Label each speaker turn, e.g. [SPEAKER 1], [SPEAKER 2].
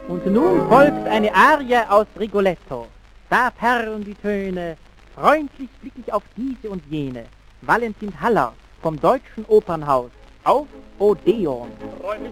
[SPEAKER 1] Und nun folgt eine Arie aus Rigoletto. Da perlen die Töne, freundlich blick ich auf diese und jene. Valentin Haller vom Deutschen Opernhaus auf Odeon.